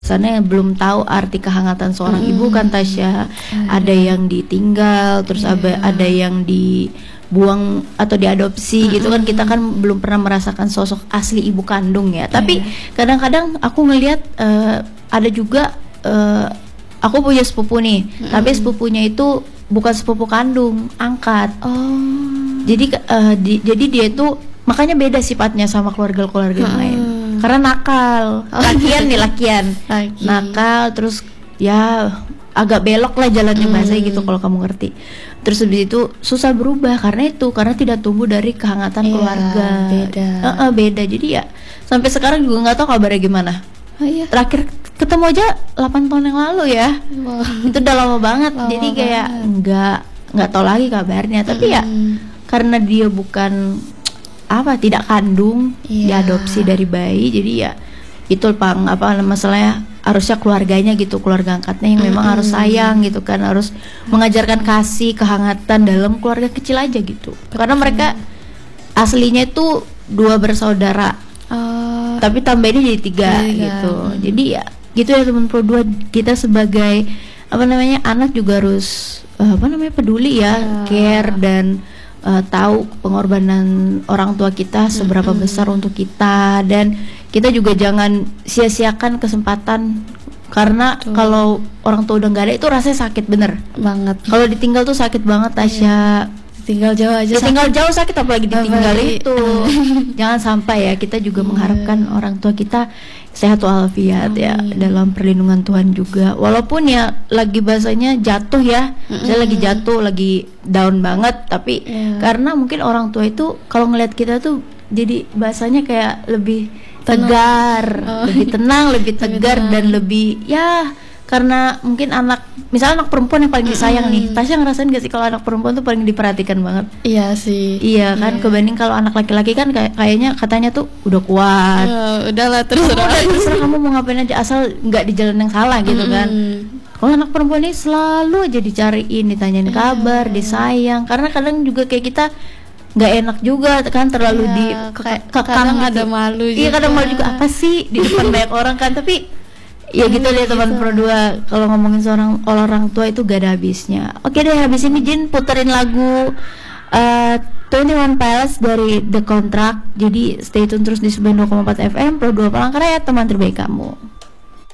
sana yang belum tahu arti kehangatan seorang ibu kan Tasya. Ada yang ditinggal, terus ada yang dibuang atau diadopsi gitu kan. Kita kan belum pernah merasakan sosok asli ibu kandung ya. Tapi kadang-kadang aku ngelihat ada juga aku punya sepupu nih, tapi sepupunya itu bukan sepupu kandung, angkat. Jadi dia itu makanya beda sifatnya sama keluarga-keluarga yang lain. Karena nakal, lakian. Nakal, terus ya agak belok lah jalannya bahasanya gitu kalau kamu ngerti. Terus habis itu susah berubah karena tidak tumbuh dari kehangatan keluarga. Beda. Jadi ya sampai sekarang juga nggak tahu kabarnya gimana. Terakhir ketemu aja 8 tahun yang lalu ya. Itu udah lama banget. Jadi kayak nggak tahu lagi kabarnya. Tapi ya karena dia bukan tidak kandung, diadopsi dari bayi, jadi ya itu masalahnya harusnya keluarganya gitu, keluarga angkatnya yang memang harus sayang gitu kan, harus mengajarkan kasih, kehangatan dalam keluarga kecil aja gitu. Karena mereka aslinya itu 2 bersaudara, tapi tambah ini jadi 3 gitu. Jadi ya gitu ya teman Pro 2, kita sebagai anak juga harus peduli ya, care dan tahu pengorbanan orang tua kita seberapa besar untuk kita, dan kita juga jangan sia-siakan kesempatan karena kalau orang tua udah nggak ada itu rasanya sakit bener banget. Kalau ditinggal tuh sakit banget Tasya. Tinggal jauh aja tinggal jauh sakit, apalagi ditinggal itu. Jangan sampai ya, kita juga mengharapkan orang tua kita sehat walafiat ya, dalam perlindungan Tuhan juga. Walaupun ya lagi bahasanya jatuh ya, saya lagi jatuh, lagi down banget, tapi karena mungkin orang tua itu kalau ngelihat kita tuh jadi bahasanya kayak lebih tegar, lebih tenang, lebih tegar dan lebih ya, karena mungkin misalnya anak perempuan yang paling disayang nih. Tasya ngerasain gak sih kalau anak perempuan tuh paling diperhatikan banget? Iya sih. Iya kan, kebanding kalau anak laki-laki kan kayaknya katanya tuh udah kuat. Udahlah terserah kamu mau ngapain aja asal nggak di jalan yang salah gitu kan. Kalau anak perempuan ini selalu aja dicariin, ditanyain kabar, disayang. Karena kadang juga kayak kita nggak enak juga kan, terlalu kadang gitu. ada malu juga. Iya, kadang malu juga, apa sih di depan banyak orang kan, tapi ya gitu deh teman Pro 2, kalau ngomongin seorang orang tua itu gak ada habisnya. Oke deh, habis ini Jin puterin lagu 21 Pilots dari The Contract. Jadi stay tune terus di 92,4 FM Pro 2 Palangkaraya, teman terbaik kamu.